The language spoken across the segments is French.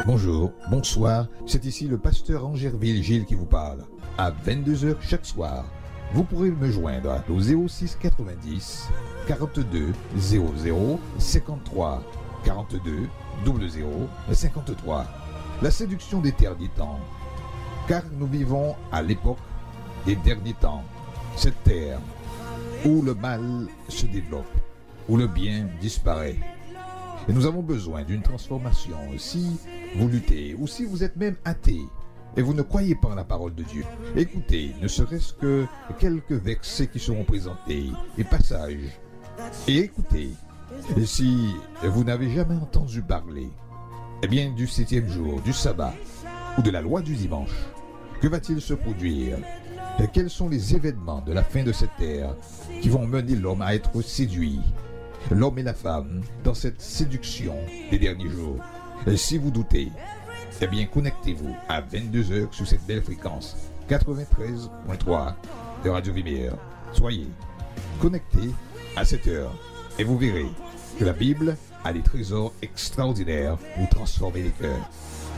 Bonjour, bonsoir, c'est ici le pasteur Angerville Gilles qui vous parle. À 22h chaque soir, vous pourrez me joindre au 06 90 42 00 53 42 00 53. La séduction des derniers temps. Car nous vivons à l'époque des derniers temps. Cette terre où le mal se développe, où le bien disparaît. Et nous avons besoin d'une transformation. Si vous luttez ou si vous êtes même athée et vous ne croyez pas en la parole de Dieu, écoutez, ne serait-ce que quelques versets qui seront présentés et passages. Et écoutez, et si vous n'avez jamais entendu parler, eh bien du 7e jour, du sabbat ou de la loi du dimanche, que va-t-il se produire? Et quels sont les événements de la fin de cette terre qui vont mener l'homme à être séduit, l'homme et la femme, dans cette séduction des derniers jours? Et si vous doutez, eh bien connectez-vous à 22h sur cette belle fréquence 93.3 de Radio Lumière. Soyez connectés à cette heure et vous verrez que la Bible a des trésors extraordinaires pour transformer les cœurs.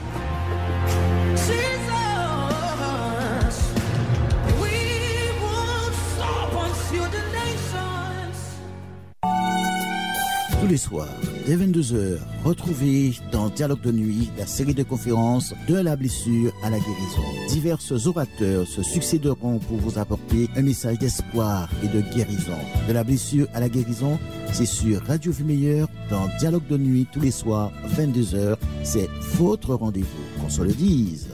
Tous les soirs, dès 22h, retrouvez dans Dialogue de nuit la série de conférences de la blessure à la guérison. Divers orateurs se succéderont pour vous apporter un message d'espoir et de guérison. De la blessure à la guérison, c'est sur Radio Vie Meilleure dans Dialogue de nuit tous les soirs, 22h. C'est votre rendez-vous, qu'on se le dise.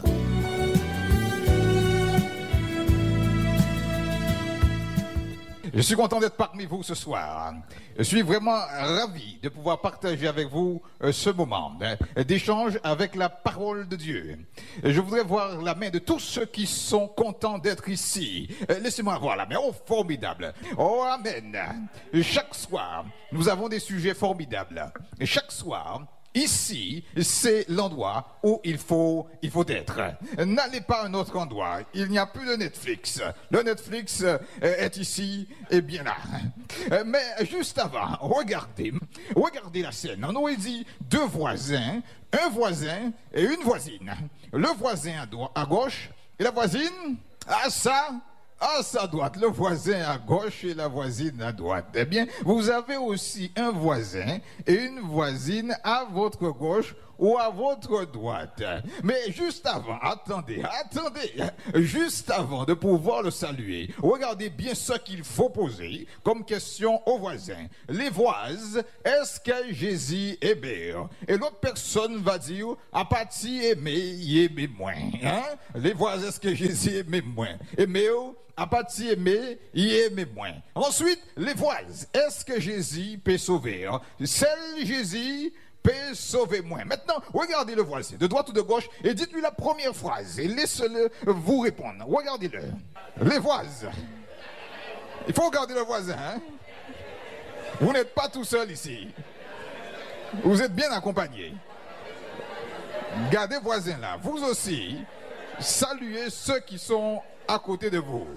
Je suis content d'être parmi vous ce soir. Je suis vraiment ravi de pouvoir partager avec vous ce moment d'échange avec la parole de Dieu. Je voudrais voir la main de tous ceux qui sont contents d'être ici. Laissez-moi voir la main. Oh, formidable. Oh, amen. Chaque soir, nous avons des sujets formidables. Et chaque soir, ici, c'est l'endroit où il faut être. N'allez pas à un autre endroit. Il n'y a plus de Netflix. Le Netflix est ici et bien là. Mais juste avant, regardez la scène. On aurait dit deux voisins, un voisin et une voisine. Le voisin à gauche et la voisine à sa droite, le voisin à gauche et la voisine à droite. Eh bien, vous avez aussi un voisin et une voisine à votre gauche ou à votre droite. Mais juste avant, attendez, juste avant de pouvoir le saluer, regardez bien ce qu'il faut poser comme question aux voisins. Les voises, est-ce que Jésus aimait? Et l'autre personne va dire, à partir aimer moins. Hein? Les voises, est-ce que Jésus aimait moins? Aimait à partir aimer, y aimer moins. Ensuite, les voises, est-ce que Jésus peut sauver? Celle Jésus peut sauver moins. Maintenant, regardez le voisin, de droite ou de gauche, et dites-lui la première phrase, et laissez-le vous répondre. Regardez-le. Les voises. Il faut regarder le voisin. Hein? Vous n'êtes pas tout seul ici. Vous êtes bien accompagné. Gardez voisin là. Vous aussi, saluez ceux qui sont à côté de vous.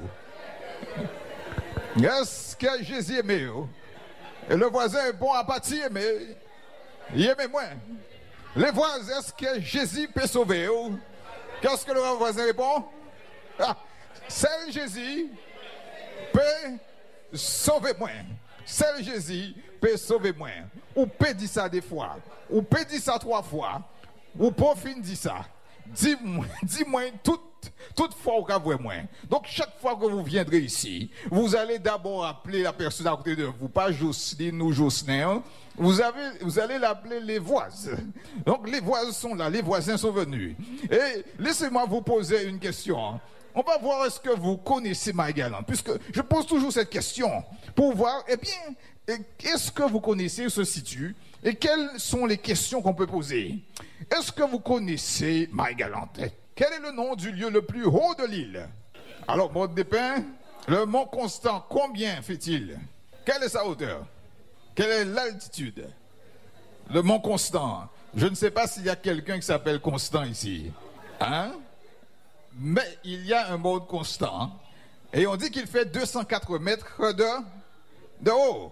Est-ce que Jésus aimait? Et le voisin est bon à partir aimer. Il aimait moins. Les voisins, est-ce que Jésus peut sauver? Qu'est-ce que le voisin répond? Seul Jésus peut sauver moins. Seul Jésus peut sauver moins. Ou peut dire ça des fois. Ou peut dire ça 3 fois. Ou pour fin dire ça. Dis-moi toute fois au cas où moins. Donc chaque fois que vous viendrez ici, vous allez d'abord appeler la personne à côté de vous, pas Jocelyne ou Jocelyn. Vous allez l'appeler les voises. Donc les voises sont là, les voisins sont venus. Et laissez-moi vous poser une question. On va voir est-ce que vous connaissez Marie-Galante, puisque je pose toujours cette question pour voir, eh bien, est-ce que vous connaissez où se situe et quelles sont les questions qu'on peut poser. Est-ce que vous connaissez Marie-Galante? Quel est le nom du lieu le plus haut de l'île? Alors, Mont des Pins, le mont Constant, combien fait-il? Quelle est sa hauteur? Quelle est l'altitude? Le mont Constant. Je ne sais pas s'il y a quelqu'un qui s'appelle Constant ici. Hein? Mais il y a un mont Constant. Et on dit qu'il fait 204 mètres de haut.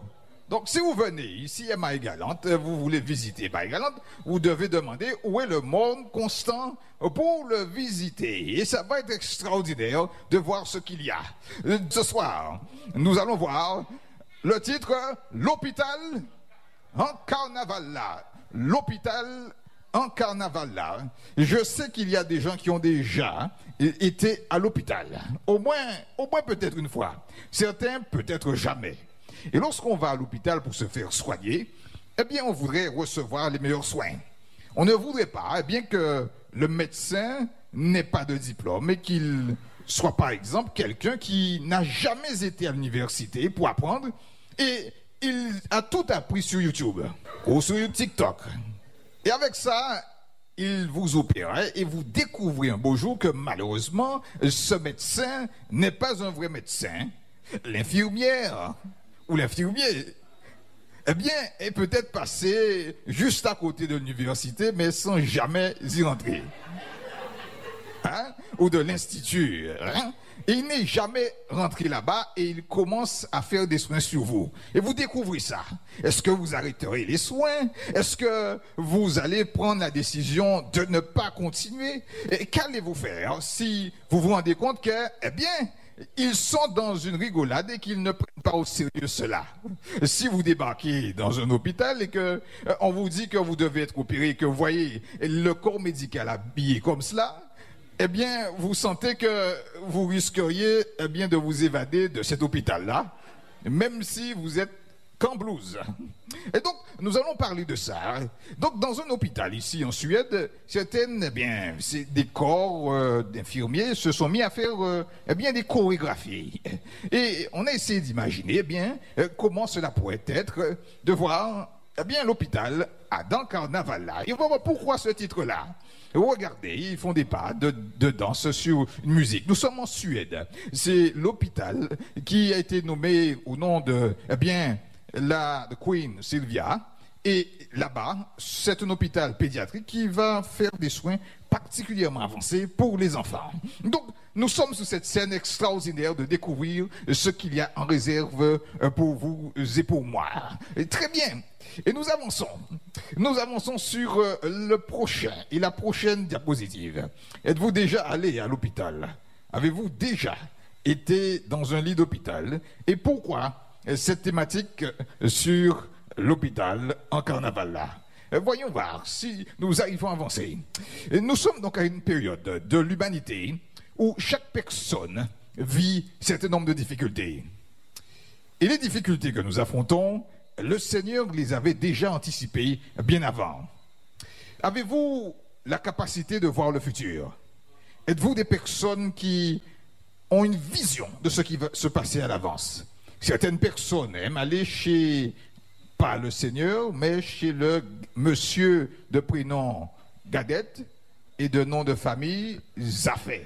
Donc, si vous venez ici à Marie-Galante, vous voulez visiter Marie-Galante, vous devez demander où est le monde constant pour le visiter. Et ça va être extraordinaire de voir ce qu'il y a. Ce soir, nous allons voir le titre « L'hôpital en carnaval là ». L'hôpital en carnaval là. Je sais qu'il y a des gens qui ont déjà été à l'hôpital. Au moins peut-être une fois. Certains peut-être jamais. Et lorsqu'on va à l'hôpital pour se faire soigner, eh bien, on voudrait recevoir les meilleurs soins. On ne voudrait pas, eh bien, que le médecin n'ait pas de diplôme et qu'il soit, par exemple, quelqu'un qui n'a jamais été à l'université pour apprendre et il a tout appris sur YouTube ou sur TikTok. Et avec ça, il vous opérait et vous découvrez un beau jour que malheureusement, ce médecin n'est pas un vrai médecin. L'infirmière ou l'infirmier, eh bien, est peut-être passé juste à côté de l'université, mais sans jamais y rentrer. Hein? Ou de l'institut. Hein? Et il n'est jamais rentré là-bas et il commence à faire des soins sur vous. Et vous découvrez ça. Est-ce que vous arrêterez les soins? Est-ce que vous allez prendre la décision de ne pas continuer? Et qu'allez-vous faire si vous vous rendez compte que, eh bien, ils sont dans une rigolade et qu'ils ne prennent pas au sérieux cela. Si vous débarquez dans un hôpital et que on vous dit que vous devez être opéré, que vous voyez le corps médical habillé comme cela, eh bien, vous sentez que vous risqueriez, eh bien, de vous évader de cet hôpital-là, même si vous êtes qu'en blouse. Et donc, nous allons parler de ça. Donc, dans un hôpital ici en Suède, certaines, eh bien, des corps d'infirmiers se sont mis à faire, eh bien, des chorégraphies. Et on a essayé d'imaginer, eh bien, comment cela pourrait être de voir, eh bien, l'hôpital dans le carnaval là. Et on va voir pourquoi ce titre-là. Regardez, ils font des pas de danse sur une musique. Nous sommes en Suède. C'est l'hôpital qui a été nommé au nom de, eh bien, la Queen Sylvia. Et là-bas, c'est un hôpital pédiatrique qui va faire des soins particulièrement avancés pour les enfants. Donc, nous sommes sur cette scène extraordinaire de découvrir ce qu'il y a en réserve pour vous et pour moi. Et très bien. Et nous avançons. Nous avançons sur le prochain et la prochaine diapositive. Êtes-vous déjà allé à l'hôpital? Avez-vous déjà été dans un lit d'hôpital? Et pourquoi cette thématique sur l'hôpital en carnaval là? Voyons voir si nous arrivons à avancer. Nous sommes donc à une période de l'humanité où chaque personne vit un certain nombre de difficultés. Et les difficultés que nous affrontons, le Seigneur les avait déjà anticipées bien avant. Avez-vous la capacité de voir le futur? Êtes-vous des personnes qui ont une vision de ce qui va se passer à l'avance? Certaines personnes aiment aller chez, pas le Seigneur, mais chez le monsieur de prénom Gadette et de nom de famille Zaffet.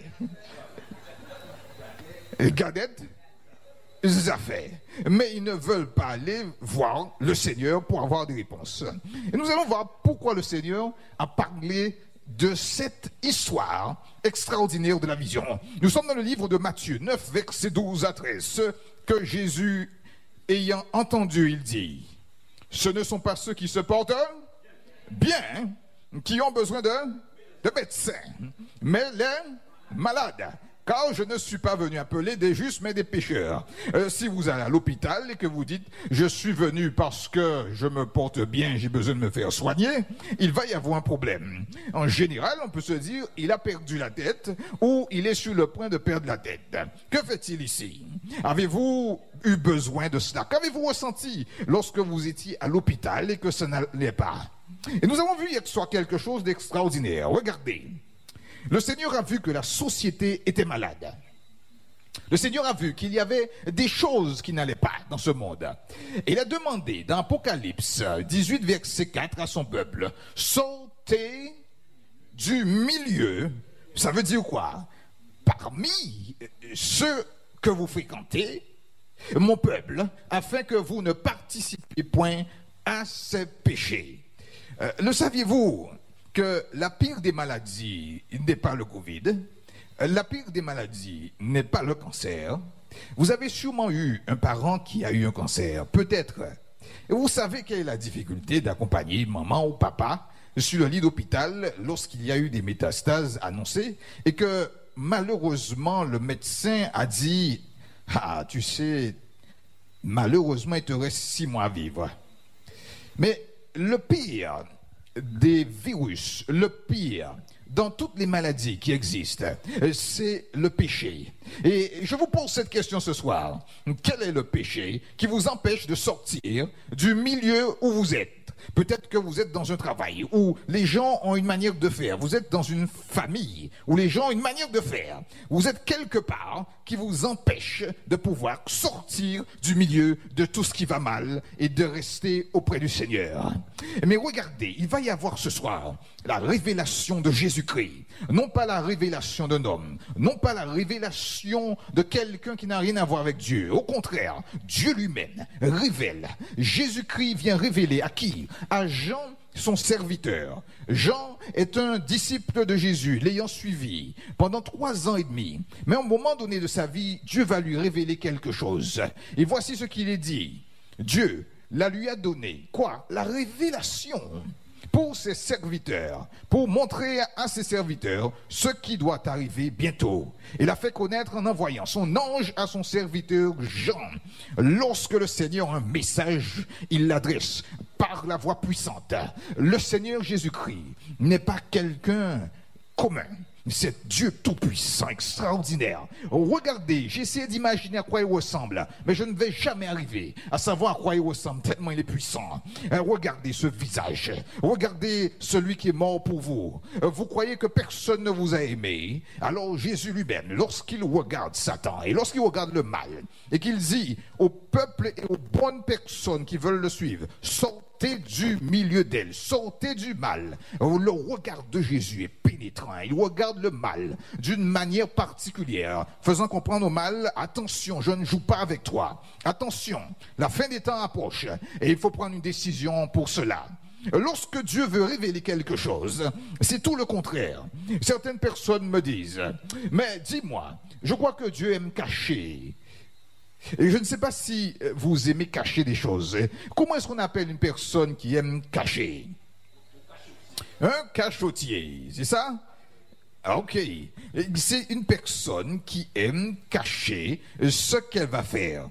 Gadette, Zaffet. Mais ils ne veulent pas aller voir le Seigneur pour avoir des réponses. Et nous allons voir pourquoi le Seigneur a parlé de cette histoire extraordinaire de la vision. Nous sommes dans le livre de Matthieu 9, versets 12 à 13. Ce que Jésus, ayant entendu, il dit: ce ne sont pas ceux qui se portent bien, qui ont besoin de médecins, mais les malades. Car je ne suis pas venu appeler des justes, mais des pécheurs. Si vous allez à l'hôpital et que vous dites « je suis venu parce que je me porte bien, j'ai besoin de me faire soigner », il va y avoir un problème. En général, on peut se dire « il a perdu la tête » ou « il est sur le point de perdre la tête ». Que fait-il ici? Avez-vous eu besoin de cela? Qu'avez-vous ressenti lorsque vous étiez à l'hôpital et que ça n'allait pas? Et nous avons vu hier soir quelque chose d'extraordinaire. Regardez. Le Seigneur a vu que la société était malade. Le Seigneur a vu qu'il y avait des choses qui n'allaient pas dans ce monde. Et il a demandé dans Apocalypse 18, verset 4 à son peuple: sortez du milieu. Ça veut dire quoi? Parmi ceux que vous fréquentez, mon peuple, afin que vous ne participiez point à ces péchés. Le saviez-vous que la pire des maladies n'est pas le Covid, la pire des maladies n'est pas le cancer? Vous avez sûrement eu un parent qui a eu un cancer. Peut-être Et vous savez quelle est la difficulté d'accompagner maman ou papa sur le lit d'hôpital lorsqu'il y a eu des métastases annoncées et que malheureusement le médecin a dit « Ah, tu sais, malheureusement il te reste 6 mois à vivre ». Mais le pire des virus, le pire dans toutes les maladies qui existent, c'est le péché. Et je vous pose cette question ce soir. Quel est le péché qui vous empêche de sortir du milieu où vous êtes? Peut-être que vous êtes dans un travail où les gens ont une manière de faire. Vous êtes dans une famille où les gens ont une manière de faire. Vous êtes quelque part qui vous empêche de pouvoir sortir du milieu de tout ce qui va mal et de rester auprès du Seigneur. Mais regardez, il va y avoir ce soir la révélation de Jésus-Christ. Non pas la révélation d'un homme, non pas la révélation de quelqu'un qui n'a rien à voir avec Dieu. Au contraire, Dieu lui-même révèle. Jésus-Christ vient révéler à qui? À Jean, son serviteur. Jean est un disciple de Jésus, l'ayant suivi pendant 3 ans et demi. Mais à un moment donné de sa vie, Dieu va lui révéler quelque chose. Et voici ce qu'il est dit. Dieu la lui a donné. Quoi? La révélation pour ses serviteurs, pour montrer à ses serviteurs ce qui doit arriver bientôt. Il a fait connaître en envoyant son ange à son serviteur Jean. Lorsque le Seigneur a un message, il l'adresse par la voix puissante. Le Seigneur Jésus-Christ n'est pas quelqu'un commun. C'est Dieu tout-puissant, extraordinaire. Regardez, j'ai essayé d'imaginer à quoi il ressemble, mais je ne vais jamais arriver à savoir à quoi il ressemble, tellement il est puissant. Regardez ce visage. Regardez celui qui est mort pour vous. Vous croyez que personne ne vous a aimé? Alors Jésus lui-même, lorsqu'il regarde Satan et lorsqu'il regarde le mal, et qu'il dit au peuple et aux bonnes personnes qui veulent le suivre, sortez du milieu d'elle, sortez du mal. Le regard de Jésus est pénétrant. Il regarde le mal d'une manière particulière, faisant comprendre au mal, attention, je ne joue pas avec toi. Attention, la fin des temps approche et il faut prendre une décision pour cela. Lorsque Dieu veut révéler quelque chose, c'est tout le contraire. Certaines personnes me disent, mais dis-moi, je crois que Dieu aime cacher. Et je ne sais pas si vous aimez cacher des choses. Comment est-ce qu'on appelle une personne qui aime cacher? Un cachotier, c'est ça? Ok. C'est une personne qui aime cacher ce qu'elle va faire.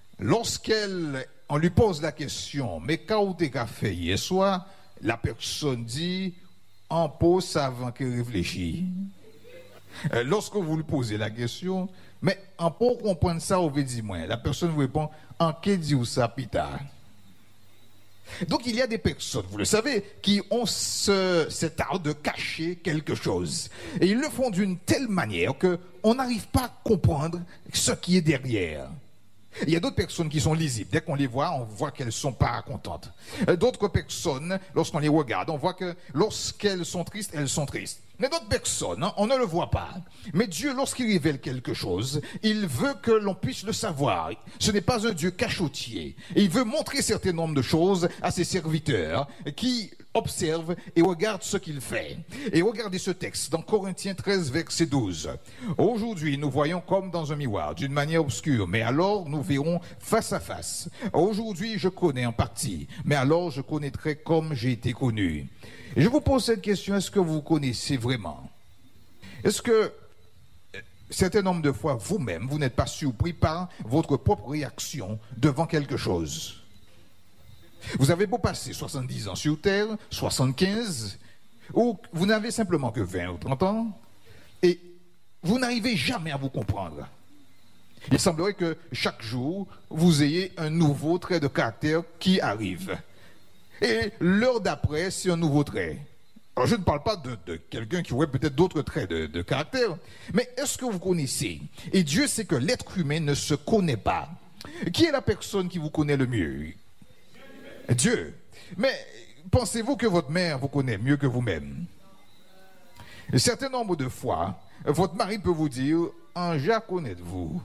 On lui pose la question, mais quand tu as fait hier soir, la personne dit, en pause avant qu'elle réfléchisse. Lorsque vous lui posez la question, mais en pour comprendre ça, on veut dire moins. La personne vous répond, en qu'est dit ou ça, pita. Donc il y a des personnes, vous le savez, qui ont cet art de cacher quelque chose. Et ils le font d'une telle manière qu'on n'arrive pas à comprendre ce qui est derrière. Il y a d'autres personnes qui sont lisibles. Dès qu'on les voit, on voit qu'elles ne sont pas contentes. D'autres personnes, lorsqu'on les regarde, on voit que lorsqu'elles sont tristes, elles sont tristes. Mais d'autres personnes, on ne le voit pas. Mais Dieu, lorsqu'il révèle quelque chose, il veut que l'on puisse le savoir. Ce n'est pas un Dieu cachotier. Et il veut montrer un certain nombre de choses à ses serviteurs qui observent et regardent ce qu'il fait. Et regardez ce texte dans Corinthiens 13, verset 12. Aujourd'hui, nous voyons comme dans un miroir, d'une manière obscure, mais alors nous verrons face à face. Aujourd'hui, je connais en partie, mais alors je connaîtrai comme j'ai été connu. Et je vous pose cette question, est-ce que vous connaissez vraiment? Est-ce que, certain nombre de fois, vous-même, vous n'êtes pas surpris par votre propre réaction devant quelque chose? Vous avez beau passer 70 ans sur Terre, 75, ou vous n'avez simplement que 20 ou 30 ans, et vous n'arrivez jamais à vous comprendre. Il semblerait que chaque jour, vous ayez un nouveau trait de caractère qui arrive. Et l'heure d'après, c'est un nouveau trait. Alors, je ne parle pas de quelqu'un qui aurait peut-être d'autres traits de caractère, mais est-ce que vous connaissez? Et Dieu sait que l'être humain ne se connaît pas. Qui est la personne qui vous connaît le mieux? Dieu. Mais pensez-vous que votre mère vous connaît mieux que vous-même? Un certain nombre de fois, votre mari peut vous dire, Anja connaît-vous?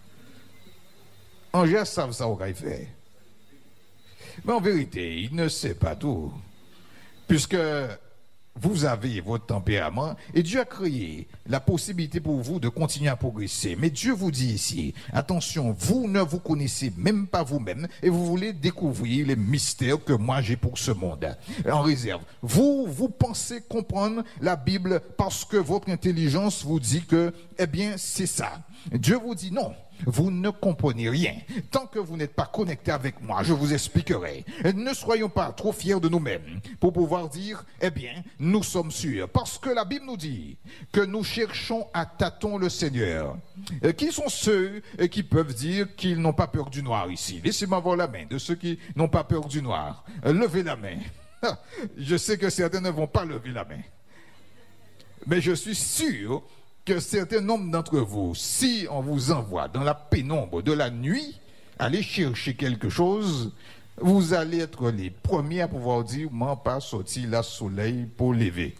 Anja savent ça au fait. Mais en vérité, il ne sait pas tout. Puisque vous avez votre tempérament et Dieu a créé la possibilité pour vous de continuer à progresser. Mais Dieu vous dit ici, attention, vous ne vous connaissez même pas vous-même et vous voulez découvrir les mystères que moi j'ai pour ce monde. En réserve, vous pensez comprendre la Bible parce que votre intelligence vous dit que, eh bien, c'est ça. Dieu vous dit non. Vous ne comprenez rien. Tant que vous n'êtes pas connecté avec moi, je vous expliquerai. Ne soyons pas trop fiers de nous-mêmes pour pouvoir dire, eh bien, nous sommes sûrs. Parce que la Bible nous dit que nous cherchons à tâtons le Seigneur. Qui sont ceux qui peuvent dire qu'ils n'ont pas peur du noir ici? Laissez-moi voir la main de ceux qui n'ont pas peur du noir. Levez la main. Je sais que certains ne vont pas lever la main. Mais je suis sûr que certains nombre d'entre vous, si on vous envoie dans la pénombre de la nuit, aller chercher quelque chose, vous allez être les premiers à pouvoir dire, m'en pas sorti la soleil pour lever.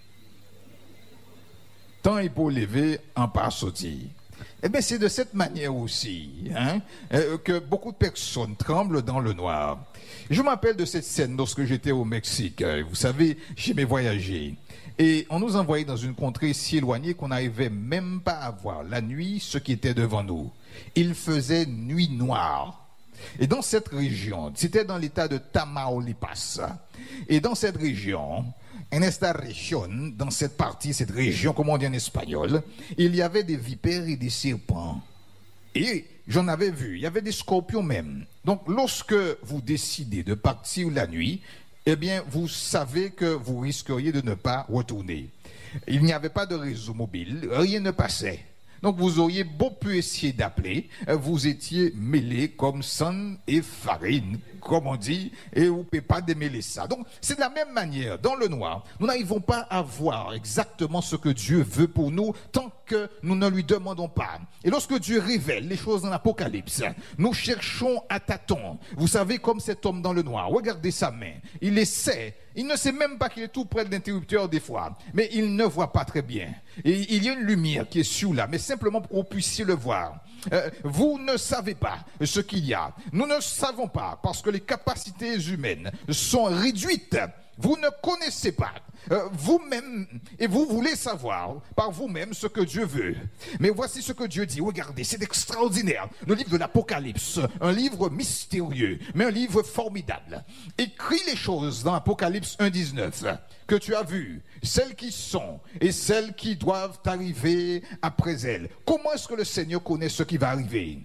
Tant il pour lever, en pas sorti. Eh bien, c'est de cette manière aussi que beaucoup de personnes tremblent dans le noir. Je me rappelle de cette scène lorsque j'étais au Mexique. Vous savez, j'aimais voyager. Et on nous envoyait dans une contrée si éloignée qu'on n'arrivait même pas à voir la nuit ce qui était devant nous. Il faisait nuit noire. Et dans cette région, c'était dans l'état de Tamaulipas. Et dans cette région, en esta región, dans cette partie, cette région, comme on dit en espagnol, il y avait des vipères et des serpents. Et j'en avais vu, il y avait des scorpions même. Donc lorsque vous décidez de partir la nuit, eh bien, vous savez que vous risqueriez de ne pas retourner. Il n'y avait pas de réseau mobile, rien ne passait. Donc, vous auriez beau pu essayer d'appeler, vous étiez mêlés comme sang et farine, comme on dit, et vous ne pouvez pas démêler ça. Donc, c'est de la même manière, dans le noir, nous n'arrivons pas à voir exactement ce que Dieu veut pour nous tant que nous ne lui demandons pas. Et lorsque Dieu révèle les choses dans l'Apocalypse, nous cherchons à tâtons. Vous savez, comme cet homme dans le noir, regardez sa main, il essaie. Il ne sait même pas qu'il est tout près de l'interrupteur des fois, mais il ne voit pas très bien. Et il y a une lumière qui est sous là, mais simplement pour que vous puissiez le voir. Vous ne savez pas ce qu'il y a. Nous ne savons pas parce que les capacités humaines sont réduites. Vous ne connaissez pas vous-même et vous voulez savoir par vous-même ce que Dieu veut. Mais voici ce que Dieu dit. Regardez, c'est extraordinaire. Le livre de l'Apocalypse, un livre mystérieux, mais un livre formidable. Écris les choses dans Apocalypse 1,19 que tu as vues, celles qui sont et celles qui doivent arriver après elles. Comment est-ce que le Seigneur connaît ce qui va arriver?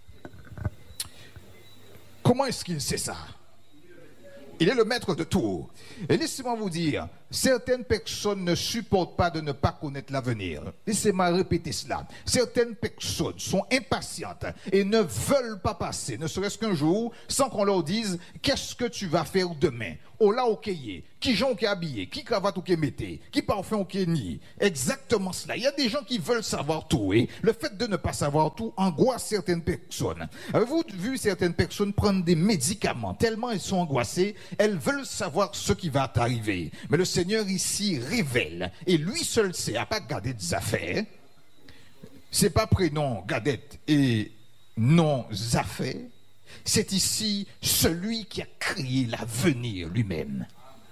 Comment est-ce qu'il sait ça? Il est le maître de tout. Et laissez-moi vous dire, certaines personnes ne supportent pas de ne pas connaître l'avenir. Laissez-moi répéter cela. Certaines personnes sont impatientes et ne veulent pas passer, ne serait-ce qu'un jour, sans qu'on leur dise « Qu'est-ce que tu vas faire demain ?» Oh là, ok, qui gens qui est habillé, qui cravate ou qui mettez, qui parfum ou qui nie. Exactement cela. Il y a des gens qui veulent savoir tout. Et le fait de ne pas savoir tout angoisse certaines personnes. Avez-vous vu certaines personnes prendre des médicaments tellement elles sont angoissées, elles veulent savoir ce qui va t'arriver. Mais le Seigneur ici révèle, et lui seul sait, à pas garder des affaires. C'est pas prénom Gadette et non affaires. C'est ici celui qui a créé l'avenir lui-même.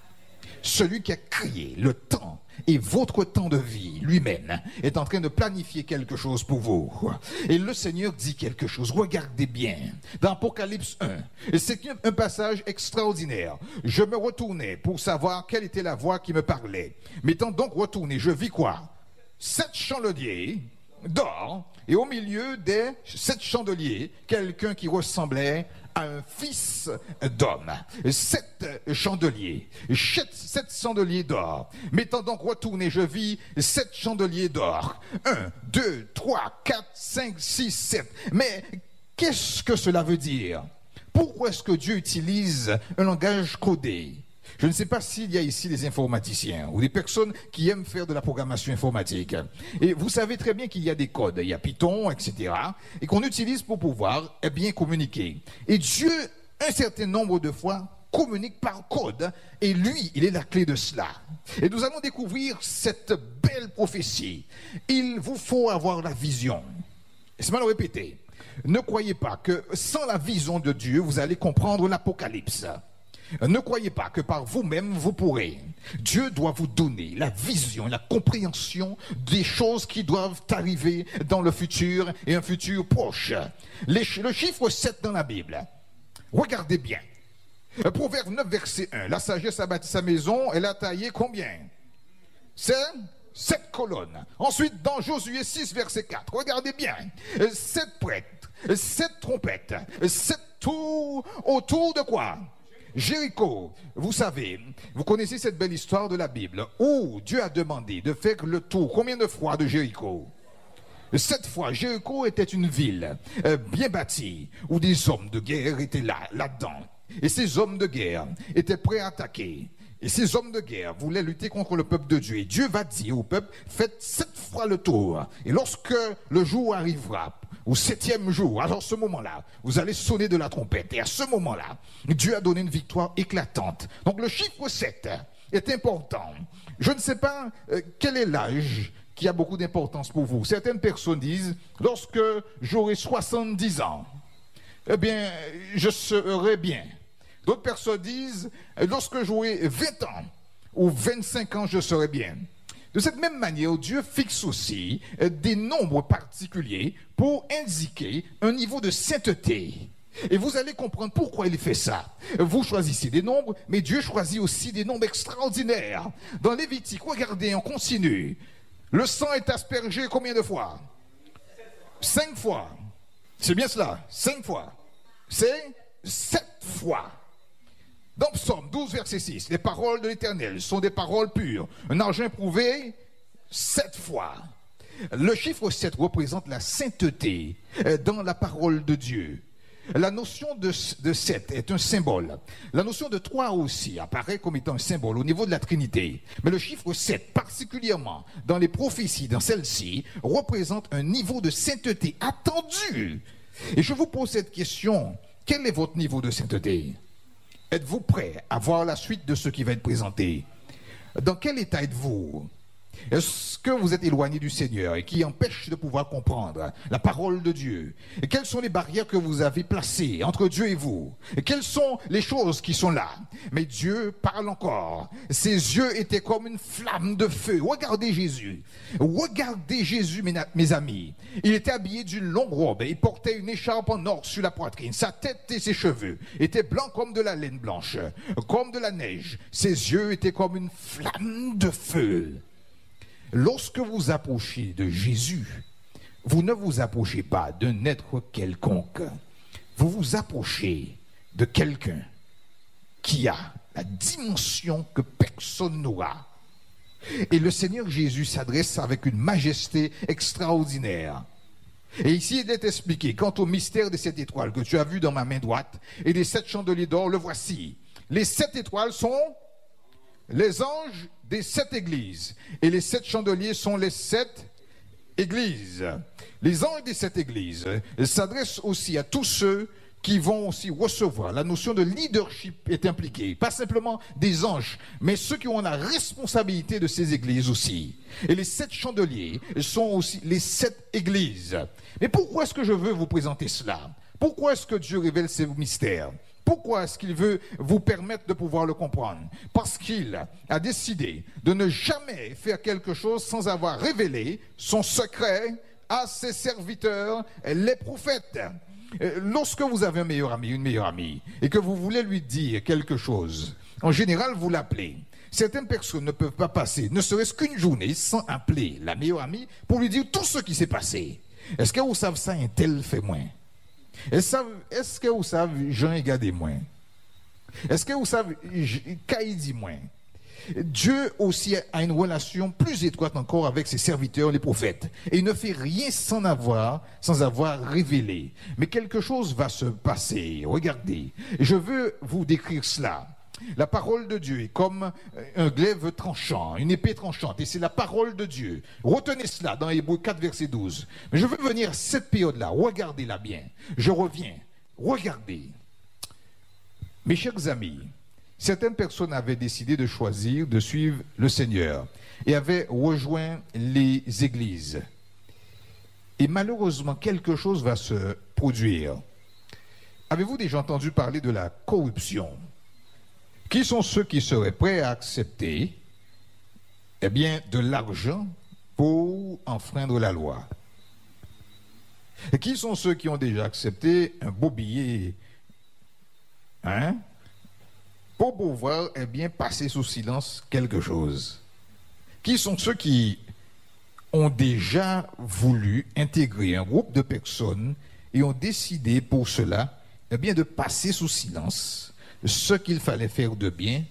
Celui qui a créé le temps et votre temps de vie lui-même est en train de planifier quelque chose pour vous. Et le Seigneur dit quelque chose. Regardez bien. Dans Apocalypse 1, et c'est un passage extraordinaire. Je me retournais pour savoir quelle était la voix qui me parlait. M'étant donc retourné, je vis quoi? 7 chandeliers d'or, et au milieu des 7 chandeliers, quelqu'un qui ressemblait à un fils d'homme. 7 chandeliers, 7 chandeliers d'or. M'étant donc retourné, je vis 7 chandeliers d'or. 1, 2, 3, 4, 5, 6, 7. Mais qu'est-ce que cela veut dire? Pourquoi est-ce que Dieu utilise un langage codé? Je ne sais pas s'il y a ici des informaticiens ou des personnes qui aiment faire de la programmation informatique. Et vous savez très bien qu'il y a des codes, il y a Python, etc. et qu'on utilise pour pouvoir bien communiquer. Et Dieu, un certain nombre de fois, communique par code et lui, il est la clé de cela. Et nous allons découvrir cette belle prophétie. Il vous faut avoir la vision. Et c'est mal répété. Ne croyez pas que sans la vision de Dieu, vous allez comprendre l'Apocalypse. Ne croyez pas que par vous-même vous pourrez. Dieu doit vous donner la vision, la compréhension des choses qui doivent arriver dans le futur et un futur proche. Le chiffre 7 dans la Bible. Regardez bien. Proverbe 9, verset 1. La sagesse a bâti sa maison, elle a taillé combien? C'est 7 colonnes. Ensuite, dans Josué 6, verset 4. Regardez bien. 7 prêtres, 7 trompettes, 7 tours autour de quoi? Jéricho. Vous savez, vous connaissez cette belle histoire de la Bible où Dieu a demandé de faire le tour combien de fois de Jéricho? 7 fois. Jéricho était une ville bien bâtie où des hommes de guerre étaient là-dedans. Et ces hommes de guerre étaient prêts à attaquer. Et ces hommes de guerre voulaient lutter contre le peuple de Dieu. Et Dieu va dire au peuple, faites 7 fois le tour. Et lorsque le jour arrivera, au 7e jour, alors ce moment-là, vous allez sonner de la trompette. Et à ce moment-là, Dieu a donné une victoire éclatante. Donc le chiffre 7 est important. Je ne sais pas quel est l'âge qui a beaucoup d'importance pour vous. Certaines personnes disent, lorsque j'aurai 70 ans, eh bien, je serai bien. D'autres personnes disent, lorsque j'aurai 20 ans ou 25 ans, je serai bien. De cette même manière, Dieu fixe aussi des nombres particuliers pour indiquer un niveau de sainteté. Et vous allez comprendre pourquoi il fait ça. Vous choisissez des nombres, mais Dieu choisit aussi des nombres extraordinaires. Dans Lévitique, regardez, on continue. Le sang est aspergé combien de fois? 5 fois. C'est bien cela, 5 fois. C'est 7 fois. Dans Psaume 12, verset 6, les paroles de l'Éternel sont des paroles pures. Un argent éprouvé 7 fois. Le chiffre 7 représente la sainteté dans la parole de Dieu. La notion de 7 est un symbole. La notion de 3 aussi apparaît comme étant un symbole au niveau de la Trinité. Mais le chiffre 7, particulièrement dans les prophéties, dans celle-ci, représente un niveau de sainteté attendu. Et je vous pose cette question, quel est votre niveau de sainteté? Êtes-vous prêt à voir la suite de ce qui va être présenté? Dans quel état êtes-vous? Est-ce que vous êtes éloigné du Seigneur et qui empêche de pouvoir comprendre la parole de Dieu? Et quelles sont les barrières que vous avez placées entre Dieu et vous? Et quelles sont les choses qui sont là? Mais Dieu parle encore. Ses yeux étaient comme une flamme de feu. Regardez Jésus. Regardez Jésus, mes amis. Il était habillé d'une longue robe et il portait une écharpe en or sur la poitrine. Sa tête et ses cheveux étaient blancs comme de la laine blanche, comme de la neige. Ses yeux étaient comme une flamme de feu. Lorsque vous approchez de Jésus, vous ne vous approchez pas d'un être quelconque. Vous vous approchez de quelqu'un qui a la dimension que personne n'aura. Et le Seigneur Jésus s'adresse avec une majesté extraordinaire. Et ici, il est expliqué, quant au mystère des 7 étoiles que tu as vu dans ma main droite et des 7 chandeliers d'or, le voici. Les 7 étoiles sont les anges des 7 églises. Et les 7 chandeliers sont les 7 églises. Les anges des 7 églises s'adressent aussi à tous ceux qui vont aussi recevoir. La notion de leadership est impliquée. Pas simplement des anges, mais ceux qui ont la responsabilité de ces églises aussi. Et les 7 chandeliers sont aussi les 7 églises. Mais pourquoi est-ce que je veux vous présenter cela? Pourquoi est-ce que Dieu révèle ces mystères? Pourquoi est-ce qu'il veut vous permettre de pouvoir le comprendre? Parce qu'il a décidé de ne jamais faire quelque chose sans avoir révélé son secret à ses serviteurs, les prophètes. Lorsque vous avez un meilleur ami, une meilleure amie, et que vous voulez lui dire quelque chose, en général, vous l'appelez. Certaines personnes ne peuvent pas passer, ne serait-ce qu'une journée, sans appeler la meilleure amie pour lui dire tout ce qui s'est passé. Est-ce que vous savez ça, un tel fait moins? Est-ce que vous savez, Jean a gardé moins? Est-ce que vous savez, Caïd dit moins? Dieu aussi a une relation plus étroite encore avec ses serviteurs, les prophètes. Et il ne fait rien sans avoir révélé. Mais quelque chose va se passer. Regardez, je veux vous décrire cela. La parole de Dieu est comme un glaive tranchant, une épée tranchante, et c'est la parole de Dieu. Retenez cela dans Hébreux 4, verset 12. Mais je veux venir à cette période-là, regardez-la bien. Je reviens, regardez. Mes chers amis, certaines personnes avaient décidé de choisir de suivre le Seigneur et avaient rejoint les églises. Et malheureusement, quelque chose va se produire. Avez-vous déjà entendu parler de la corruption? Qui sont ceux qui seraient prêts à accepter de l'argent pour enfreindre la loi? Et qui sont ceux qui ont déjà accepté un beau billet pour pouvoir passer sous silence quelque chose? Qui sont ceux qui ont déjà voulu intégrer un groupe de personnes et ont décidé pour cela de passer sous silence ce qu'il fallait faire de bien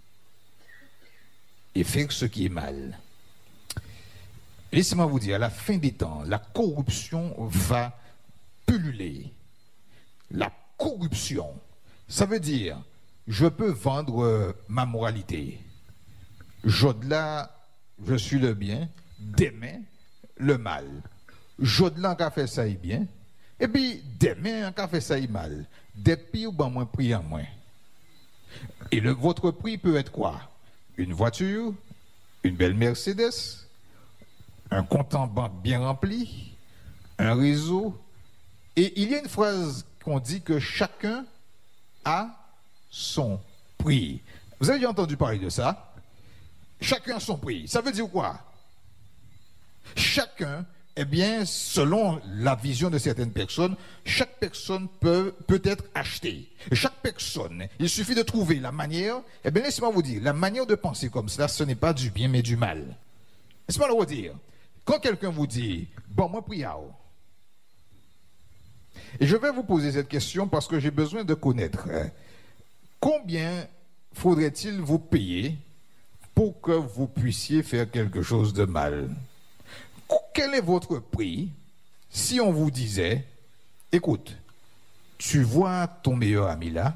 et faire ce qui est mal? Laissez-moi vous dire, à la fin des temps, la corruption va pulluler. La corruption, ça veut dire, je peux vendre ma moralité. Jodla, je suis le bien, demain, le mal. Jodla, qui a fait ça, il bien. Et puis, demain, qui a fait ça, il mal. Des prix ou moins prix en moins. Et votre prix peut être quoi? Une voiture, une belle Mercedes, un compte en banque bien rempli, un réseau. Et il y a une phrase qu'on dit que chacun a son prix. Vous avez déjà entendu parler de ça? Chacun a son prix. Ça veut dire quoi? Chacun, selon la vision de certaines personnes, chaque personne peut être achetée. Chaque personne, il suffit de trouver la manière. Laissez-moi vous dire, la manière de penser comme cela, ce n'est pas du bien, mais du mal. Laissez-moi le redire. Quand quelqu'un vous dit, bon, moi, priao. Et je vais vous poser cette question parce que j'ai besoin de connaître combien faudrait-il vous payer pour que vous puissiez faire quelque chose de mal? Quel est votre prix si on vous disait, écoute, tu vois ton meilleur ami là,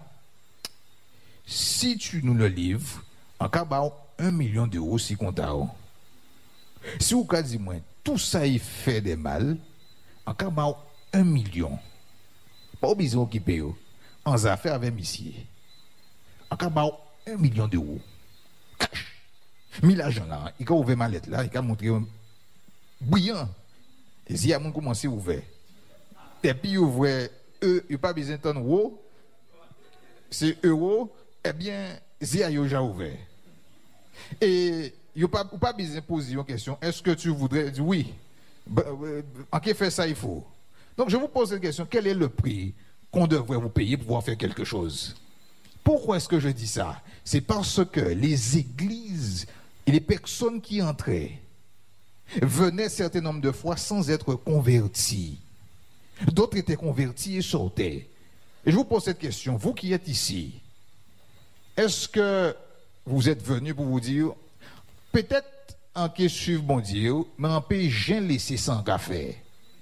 si tu nous le livres, en cas de 1 million d'euros si compte à eux. Si vous dites, moi, tout ça il fait des mal, en cas de 1 million, pas besoin qui paye, en affaires avec monsieur, en cas de 1 million d'euros, cash, 1000 l'argent là, il a ouvert ma lettre là, il a montré brillant, et si il a commencé à ouvrir, et puis il ouvre, il n'a pas besoin de euros, c'est euros, si il a déjà ouvert. Et il n'y a pas besoin de poser une question. Est-ce que tu voudrais dire oui? En qui fait ça, il faut. Donc, je vous pose une question. Quel est le prix qu'on devrait vous payer pour pouvoir faire quelque chose? Pourquoi est-ce que je dis ça? C'est parce que les églises et les personnes qui entraient venaient un certain nombre de fois sans être convertis. D'autres étaient convertis et sortaient. Et je vous pose cette question. Vous qui êtes ici, est-ce que vous êtes venus pour vous dire peut-être en qui suivre bon Dieu, mais en pays, j'ai laissé sans café.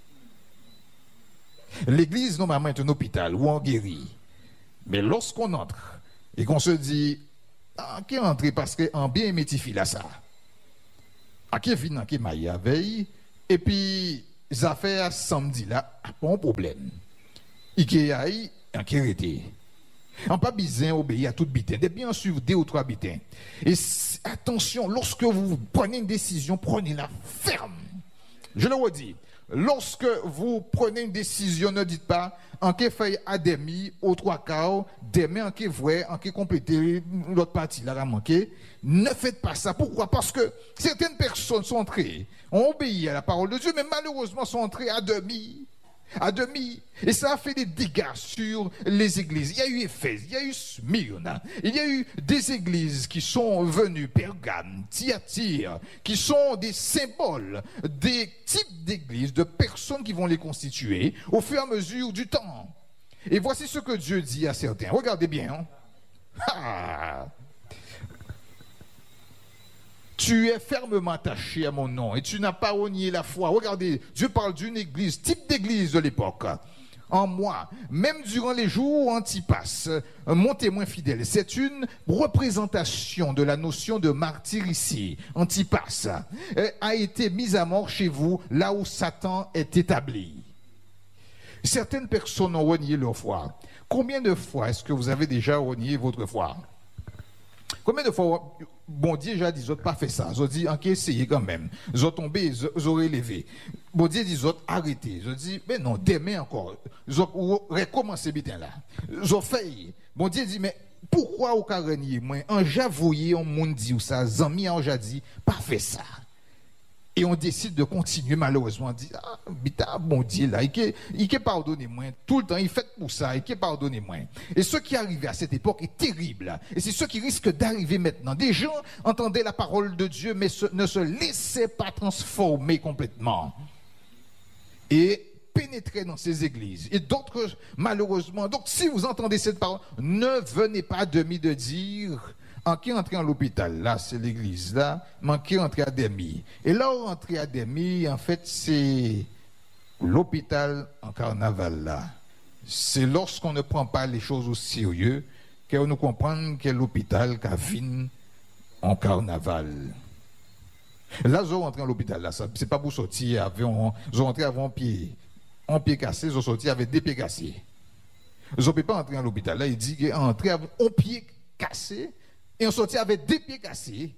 L'église, normalement, est un hôpital où on guérit. Mais lorsqu'on entre et qu'on se dit, en qui entrer parce qu'en bien métifi là ça. En qui vient, en qui maille à veille, et puis, les affaires samedi là, pas un problème. Il y a en qui arrêté. On pas besoin obéir à tout bitin, de bien suivre 2 ou 3 bitins. Et attention, lorsque vous prenez une décision, prenez-la ferme. Je le redis, lorsque vous prenez une décision, ne dites pas en qui fait à demi, aux 3 quarts, demain en qui vrai, en qui compléter l'autre partie là a manqué. Ne faites pas ça. Pourquoi? Parce que certaines personnes sont entrées, ont obéi à la parole de Dieu, mais malheureusement sont entrées à demi. Et ça a fait des dégâts sur les églises. Il y a eu Éphèse, il y a eu Smyrne, il y a eu des églises qui sont venues, Pergame, Thyatire, qui sont des symboles, des types d'églises, de personnes qui vont les constituer au fur et à mesure du temps. Et voici ce que Dieu dit à certains. Regardez bien. Tu es fermement attaché à mon nom et tu n'as pas renié la foi. Regardez, Dieu parle d'une église, type d'église de l'époque. En moi, même durant les jours où Antipas, mon témoin fidèle, c'est une représentation de la notion de martyr ici. Antipas a été mis à mort chez vous, là où Satan est établi. Certaines personnes ont renié leur foi. Combien de fois est-ce que vous avez déjà renié votre foi? Combien de fois, bon Dieu déjà dit, ils n'ont pas fait ça. Ils ont dit, ok, essayez quand même. Ils ont tombé, ils ont relevé. Bon Dieu dit, ils ont arrêté. Ils ont dit, mais non, demain encore. Ils ont recommencé bien là. Ils ont fait. Bon Dieu dit, mais pourquoi au caranier, moi, en javouillé, on monde dit ou ça, zami en jadi, pas fait ça. Et on décide de continuer, malheureusement, on dit, ah, bita, bon Dieu, là, il pardonne moi, tout le temps, il fait pour ça, il pardonne moi. Et ce qui arrivait à cette époque est terrible. Et c'est ce qui risque d'arriver maintenant. Des gens entendaient la parole de Dieu, mais ne se laissaient pas transformer complètement. Et pénétraient dans ces églises. Et d'autres, malheureusement, donc si vous entendez cette parole, ne venez pas de dire, en qui entrer à l'hôpital, là, c'est l'église, là, mais en qui entrer à Demi. Et là, on entrer à Demi, en fait, c'est l'hôpital en carnaval, là. C'est lorsqu'on ne prend pas les choses au sérieux qu'on nous comprend que l'hôpital qui vient en carnaval. Là, ils ont rentré à l'hôpital, là, c'est pas pour sortir, ils ont rentré avant pied cassé, ils ont sorti avec des pieds cassés. Ils ne peuvent pas entrer à l'hôpital, là, il dit qu'ils sont entrés avec un pied cassé, et on sortit avec des pieds cassés.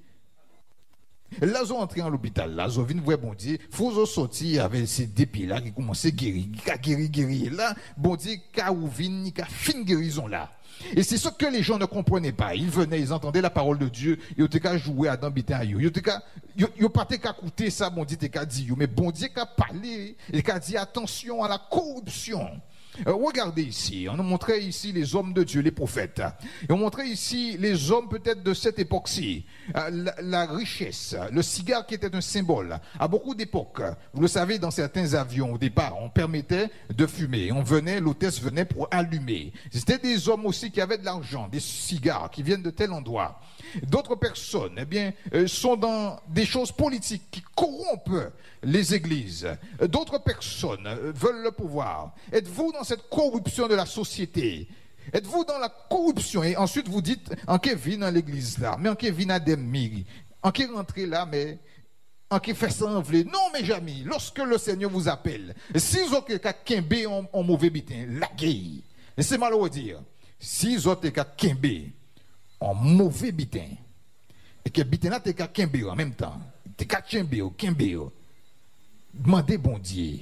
Là, ils ont entré à l'hôpital. Là, ils ont vu voir bon Dieu. Il faut sortir avec ces deux pieds-là qui commencent à guérir. Guérir. Là, bon Dieu, il y a fin guérison là. Et c'est ce que les gens ne comprenaient pas. Ils venaient, ils entendaient la parole de Dieu. Ils étaient qu'à jouer à d'ambiter à eux. Ils n'ont pas qu'à écouter ça, bon Dieu, qu'à dire. Mais bon Dieu, qu'à parler. Et qu'à dire attention à la corruption. Regardez ici, on nous montrait ici les hommes de Dieu, les prophètes. Et on montrait ici les hommes peut-être de cette époque-ci. La richesse, le cigare qui était un symbole. À beaucoup d'époques, vous le savez, dans certains avions, au départ, on permettait de fumer. L'hôtesse venait pour allumer. C'était des hommes aussi qui avaient de l'argent, des cigares qui viennent de tel endroit. D'autres personnes, eh bien, sont dans des choses politiques qui corrompent les églises. D'autres personnes veulent le pouvoir. Êtes-vous dans cette corruption de la société? Êtes-vous dans la corruption? Et ensuite vous dites, en qui vient dans l'église là, mais en qui vient à des miri, en qui rentrez là, mais en qui fait ça en vrai. Non, mes amis, lorsque le Seigneur vous appelle, si vous avez quelqu'un en mauvais bitin, la gueule. C'est malheureux dire. Si vous avez quelqu'un en mauvais bitin, et que bitin là, t'es quelqu'un en même temps, t'es quelqu'un demandez bon Dieu,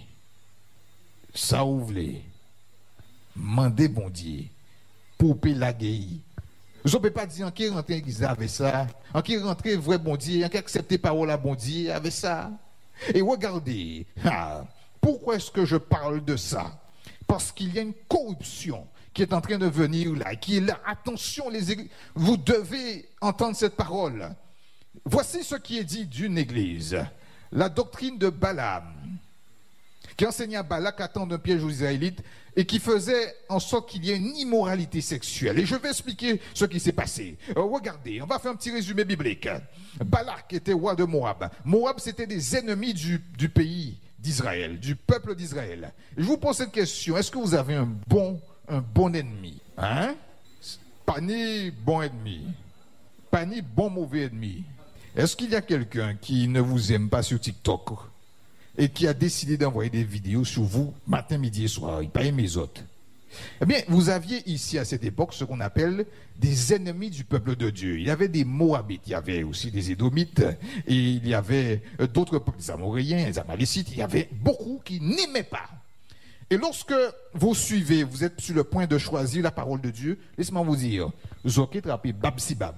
ça ouvre. Demandez bon Dieu, pour payer la gueule. Je ne peux pas dire en qui rentrer l'église avec ça, en qui rentrer vrai bon Dieu, en qui accepter parole à bon Dieu avec ça. Et regardez, pourquoi est-ce que je parle de ça? Parce qu'il y a une corruption qui est en train de venir là, qui est là. Attention, les églises, vous devez entendre cette parole. Voici ce qui est dit d'une église. La doctrine de Balaam, qui enseignait à Balak à tendre un piège aux Israélites et qui faisait en sorte qu'il y ait une immoralité sexuelle. Et je vais expliquer ce qui s'est passé. Regardez, on va faire un petit résumé biblique. Balak était roi de Moab. Moab, c'était des ennemis du pays d'Israël, du peuple d'Israël. Je vous pose cette question, est-ce que vous avez un bon ennemi? Hein? Pas ni bon ennemi, pas ni bon mauvais ennemi. Est-ce qu'il y a quelqu'un qui ne vous aime pas sur TikTok et qui a décidé d'envoyer des vidéos sur vous matin, midi et soir? Il n'a pas aimé les autres. Eh bien, vous aviez ici à cette époque ce qu'on appelle des ennemis du peuple de Dieu. Il y avait des Moabites, il y avait aussi des Édomites, et il y avait d'autres peuples, des Amoréens, des Amalécites. Il y avait beaucoup qui n'aimaient pas. Et lorsque vous suivez, vous êtes sur le point de choisir la parole de Dieu, laissez-moi vous dire, Zoké trapi bab si bab.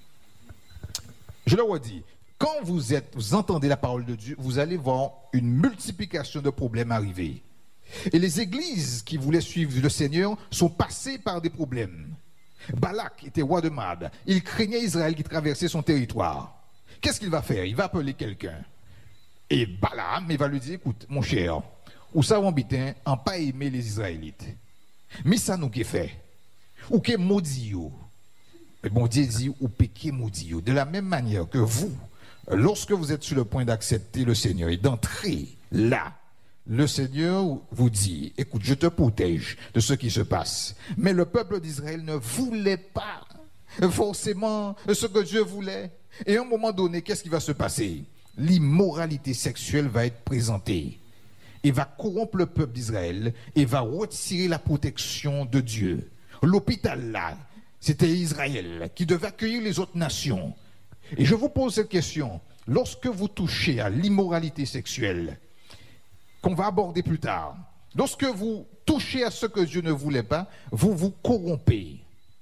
Je le redis, quand vous entendez la parole de Dieu, vous allez voir une multiplication de problèmes arriver. Et les églises qui voulaient suivre le Seigneur sont passées par des problèmes. Balak était roi de Moab. Il craignait Israël qui traversait son territoire. Qu'est-ce qu'il va faire? Il va appeler quelqu'un. Et Balaam, il va lui dire, écoute, mon cher, ou ça va bitin, en pas aimer les Israélites. Mais ça nous qui fait? Ou qui maudit? Mais bon Dieu dit, ou péché maudit. De la même manière que vous, lorsque vous êtes sur le point d'accepter le Seigneur et d'entrer là, le Seigneur vous dit, écoute, je te protège de ce qui se passe. Mais le peuple d'Israël ne voulait pas forcément ce que Dieu voulait. Et à un moment donné, qu'est-ce qui va se passer? L'immoralité sexuelle va être présentée. Et va corrompre le peuple d'Israël et va retirer la protection de Dieu. L'hôpital là, c'était Israël qui devait accueillir les autres nations. Et je vous pose cette question. Lorsque vous touchez à l'immoralité sexuelle, qu'on va aborder plus tard, lorsque vous touchez à ce que Dieu ne voulait pas, vous vous corrompez.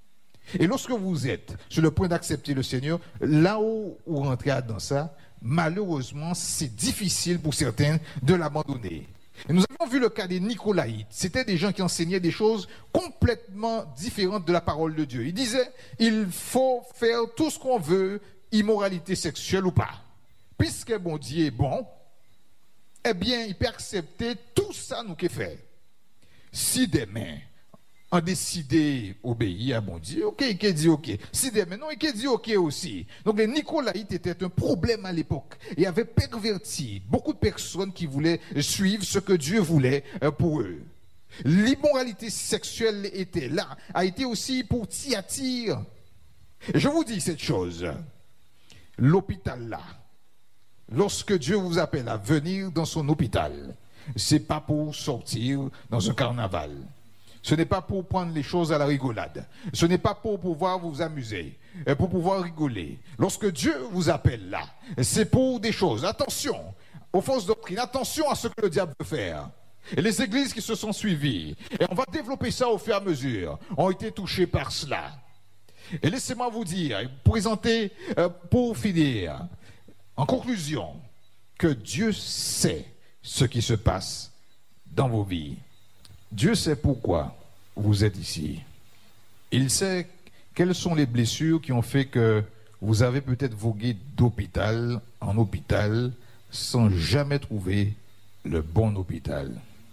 Et lorsque vous êtes sur le point d'accepter le Seigneur, là où vous rentrez dans ça, malheureusement, c'est difficile pour certains de l'abandonner. Et nous avons vu le cas des Nicolaïtes. C'était des gens qui enseignaient des choses complètement différentes de la parole de Dieu. Ils disaient, il faut faire tout ce qu'on veut, immoralité sexuelle ou pas. Puisque bon Dieu est bon, eh bien, il peut accepter tout ça nous qui fait. Si demain, on décidé d'obéir à bon Dieu, ok, il dit ok. Si demain, non, il dit ok aussi. Donc les Nicolaïtes étaient un problème à l'époque. Il y avait perverti beaucoup de personnes qui voulaient suivre ce que Dieu voulait pour eux. L'immoralité sexuelle était là, a été aussi pour Thyatire. Je vous dis cette chose, l'hôpital là, lorsque Dieu vous appelle à venir dans son hôpital, c'est pas pour sortir dans un carnaval. Ce n'est pas pour prendre les choses à la rigolade. Ce n'est pas pour pouvoir vous amuser, pour pouvoir rigoler. Lorsque Dieu vous appelle là, c'est pour des choses. Attention aux fausses doctrines, attention à ce que le diable veut faire. Et les églises qui se sont suivies, et on va développer ça au fur et à mesure, ont été touchées par cela. Et laissez-moi vous dire, présenter pour finir, en conclusion, que Dieu sait ce qui se passe dans vos vies. Dieu sait pourquoi vous êtes ici. Il sait quelles sont les blessures qui ont fait que vous avez peut-être vogué d'hôpital en hôpital sans jamais trouver le bon hôpital.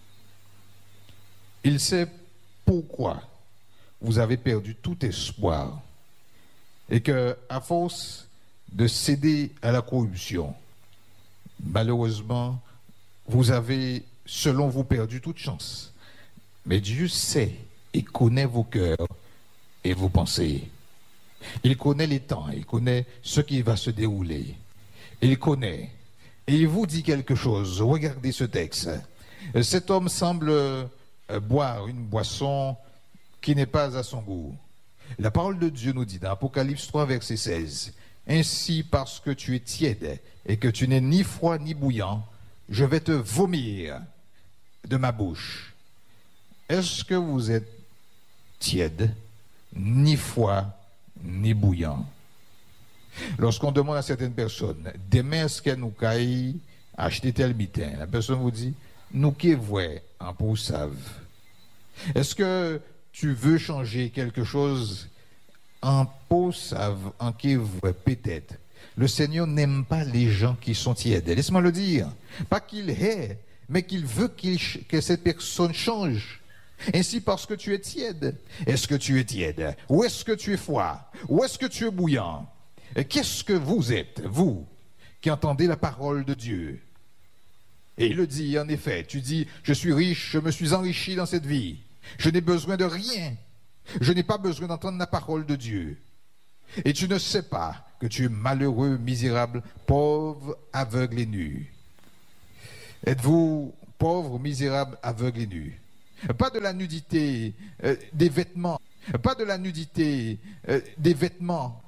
Il sait pourquoi vous avez perdu tout espoir et que, à force de céder à la corruption, malheureusement, vous avez, selon vous, perdu toute chance. Mais Dieu sait et connaît vos cœurs et vos pensées. Il connaît les temps, il connaît ce qui va se dérouler. Il connaît. Et il vous dit quelque chose. Regardez ce texte. Cet homme semble boire une boisson qui n'est pas à son goût. La parole de Dieu nous dit dans Apocalypse 3, verset 16, « Ainsi, parce que tu es tiède et que tu n'es ni froid ni bouillant, je vais te vomir de ma bouche. » Est-ce que vous êtes tiède, ni froid, ni bouillant? Lorsqu'on demande à certaines personnes, demain est-ce qu'elle nous caille acheter tel bitin? La personne vous dit, nous qui voyons en pour save. Est-ce que tu veux changer quelque chose en peau save, en qui voit peut-être? Le Seigneur n'aime pas les gens qui sont tièdes. Laisse-moi le dire. Pas qu'il hait, mais qu'il veut que cette personne change. Ainsi, parce que tu es tiède. Est-ce que tu es tiède? Ou est-ce que tu es froid? Ou est-ce que tu es bouillant? Qu'est-ce que vous êtes, vous, qui entendez la parole de Dieu? Et il le dit, en effet, tu dis, je suis riche, je me suis enrichi dans cette vie. Je n'ai besoin de rien. Je n'ai pas besoin d'entendre la parole de Dieu. Et tu ne sais pas que tu es malheureux, misérable, pauvre, aveugle et nu. Êtes-vous pauvre, misérable, aveugle et nu? Pas de la nudité des vêtements, pas de la nudité des vêtements